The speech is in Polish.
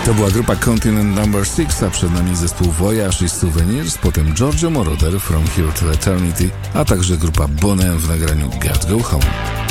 To była grupa Continent No. 6, a przed nami zespół Voyage i Souvenirs, potem Giorgio Moroder From Here to Eternity, a także grupa Bonham w nagraniu Gotta Go Home.